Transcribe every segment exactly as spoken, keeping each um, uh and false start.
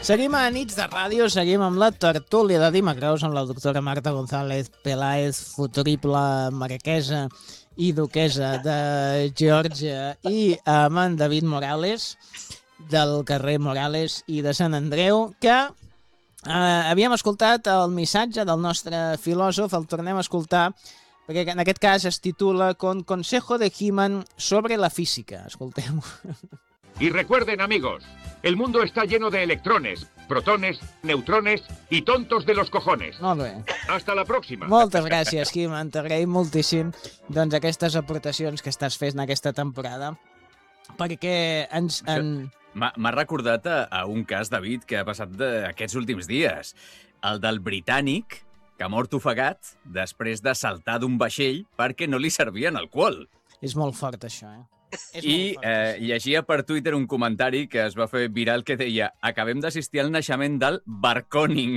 Seguim a Nits de Ràdio, seguim amb la tertúlia de Dimecres amb la doctora Marta González Peláez, futurible marquesa i duquesa de Geòrgia, i amb en David Morales, del carrer Morales i de Sant Andreu, que eh, havíem escoltat el missatge del nostre filòsof, el tornem a escoltar, perquè en aquest cas es titula Con Consejo de He-Man sobre la física. Escoltem-ho. Y recuerden, amigos, el mundo está lleno de electrones, protones, neutrones y tontos de los cojones. Molt bé. Hasta la próxima. Moltes gràcies, He-Man. T'agraïm moltíssim doncs, aquestes aportacions que estàs fent en aquesta temporada, perquè ens... En... M'ha recordat a, a un cas, David, que ha passat de, aquests últims dies. El del britànic, que ha mort ofegat després de saltar d'un vaixell perquè no li servien alcohol. És molt fort, això, eh? És I eh, llegia per Twitter un comentari que es va fer viral que deia: acabem d'assistir al naixement del Barconing.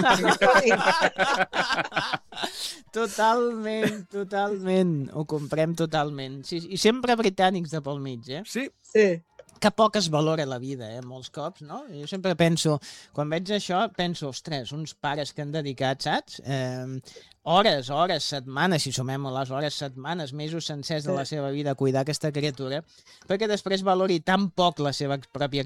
Totalment, totalment. Ho comprem totalment. Sí, i sempre britànics de pel mig, eh? Sí. Sí. Que poc es valora la vida, eh, molts cops, no? Jo sempre penso, quan veig això, penso, ostres, uns pares que han dedicat, saps? Eh, hores, hores, setmanes, si sumem les hores, setmanes, mesos sencers de la seva vida a cuidar aquesta criatura, perquè després valori tan poc la seva pròpia